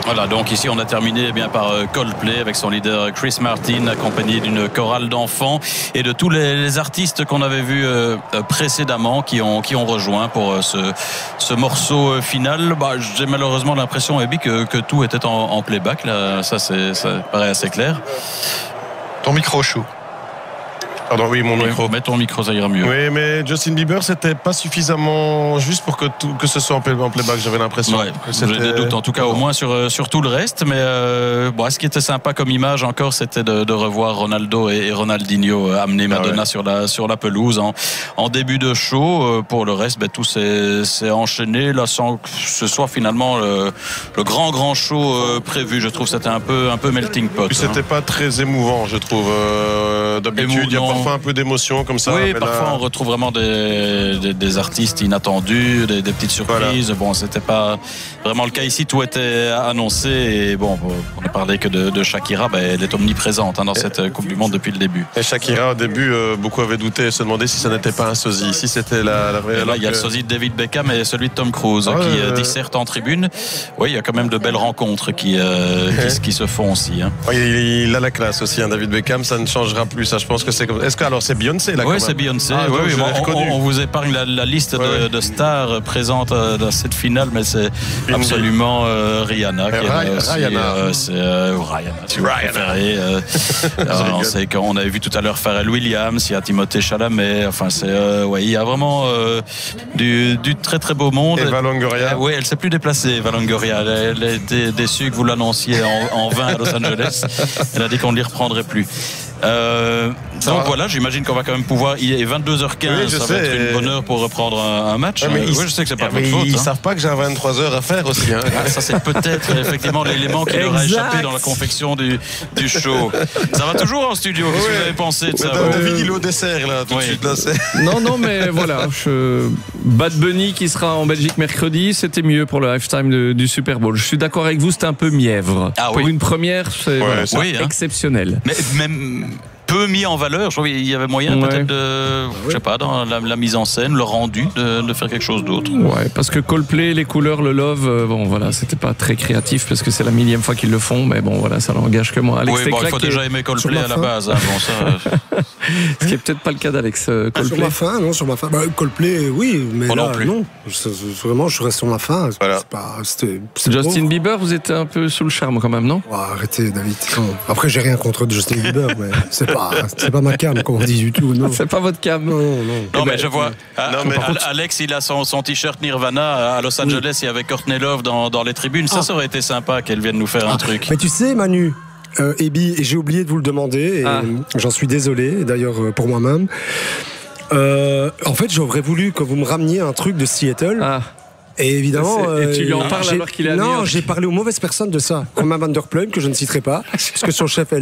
Voilà, donc ici on a terminé par Coldplay avec son leader Chris Martin, accompagné d'une chorale d'enfants et de tous les artistes qu'on avait vus précédemment qui ont rejoint pour ce morceau final. J'ai malheureusement l'impression, Ebi, que tout était en playback. Là, ça paraît assez clair. Ton micro, Chou. Pardon, oui, mon micro. Mets ton micro, ça ira mieux. Oui, mais Justin Bieber, c'était pas suffisamment juste pour que ce soit en playback, j'avais l'impression. Ouais, j'ai des doutes, en tout cas, au moins sur tout le reste. Mais ce qui était sympa comme image encore, c'était de revoir Ronaldo et Ronaldinho amener Madonna sur la pelouse en début de show. Pour le reste, tout s'est enchaîné là, sans que ce soit finalement le grand show prévu. Je trouve que c'était un peu melting pot. Puis c'était pas très émouvant, je trouve. D'habitude, il y a parfois un peu d'émotion comme ça. Oui, parfois on retrouve vraiment des artistes inattendus, des petites surprises. Voilà. Bon, c'était pas vraiment le cas ici. Tout était annoncé et bon, on ne parlait que de Shakira. Elle est omniprésente dans cette Coupe du Monde depuis le début. Et Shakira, au début, beaucoup avaient douté et se demandaient si ça n'était pas un sosie. Ici, c'était la vraie. Là, il y a le sosie de David Beckham et celui de Tom Cruise qui disserte en tribune. Oui, il y a quand même de belles rencontres qui se font aussi. Oui, il a la classe aussi, David Beckham. Ça ne changera plus. Ça, je pense que c'est comme. Est-ce que alors c'est Beyoncé là? Oui, c'est Beyoncé. On vous épargne la liste de stars présentes dans cette finale, mais c'est absolument Rihanna qui est préférée. On sait qu'on avait vu tout à l'heure Pharrell Williams, il y a Timothée Chalamet. Enfin, il y a vraiment du très très beau monde. Eva Longoria. Oui, elle s'est plus déplacée, Eva Longoria. Elle a été déçue que vous l'annonciez en vain à Los Angeles. Elle a dit qu'on ne l'y reprendrait plus. Donc voilà, j'imagine qu'on va quand même pouvoir. Il est 22h15, ça va être une bonne heure pour reprendre un match. Je sais que c'est pas votre faute. Ils savent pas que j'ai 23h à faire aussi. Ça, c'est peut-être effectivement l'élément qui leur a échappé dans la confection du show. Ça va toujours en studio. Qu'est-ce que vous avez pensé de ça? David, il est au dessert là, tout de suite. Là, non, mais voilà. Bad Bunny qui sera en Belgique mercredi, c'était mieux pour le halftime du Super Bowl. Je suis d'accord avec vous, c'était un peu mièvre. Pour une première, c'est exceptionnel. Mais même peu mis en valeur. Je trouve qu'il y avait moyen peut-être de, je sais pas, dans la mise en scène, le rendu, de faire quelque chose d'autre. Ouais, parce que Coldplay, les couleurs, le love, c'était pas très créatif parce que c'est la millième fois qu'ils le font, mais ça n'engage que moi. Alex, il faut déjà aimer Coldplay à la base. Ce qui est peut-être pas le cas d'Alex Coldplay. Sur ma fin. Coldplay, oui, mais là, non. Vraiment, je reste sur ma fin. Voilà. Justin Bieber, vous êtes un peu sous le charme quand même, non? Arrêtez, David. Après, j'ai rien contre Justin Bieber, mais c'est pas ma cam, comme on dit du tout. Non. C'est pas votre cam. Non, mais je vois. Alex, il a son t-shirt Nirvana à Los Angeles. Il y avait Courtney Love dans les tribunes. Ça aurait été sympa qu'elle vienne nous faire un truc. Mais tu sais, Manu, Ebi, et j'ai oublié de vous le demander, et j'en suis désolé, d'ailleurs pour moi-même. En fait, j'aurais voulu que vous me rameniez un truc de Seattle. Et évidemment, et tu lui en parles alors qu'il est à New York. Non, j'ai parlé aux mauvaises personnes de ça, comme Amanda Plum, que je ne citerai pas, parce que son chef